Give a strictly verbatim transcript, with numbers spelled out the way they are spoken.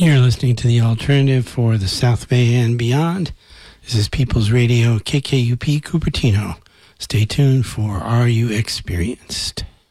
You're listening to The Alternative for the South Bay and beyond. This is People's Radio, K K U P Cupertino. Stay tuned for Are You Experienced?